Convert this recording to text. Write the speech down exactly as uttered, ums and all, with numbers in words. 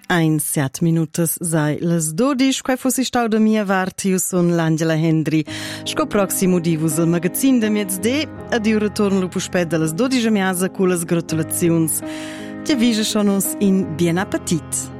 Ein set minutas sei las dodici, quai fossi stau da mia varti, io son l'Angela Hendry. Sco prossimo divus il magazin da miezde, ad io ritorno lo pusped da las dodici a miasa con las gratulazions. Ti avvisa schon uns in bien appetit.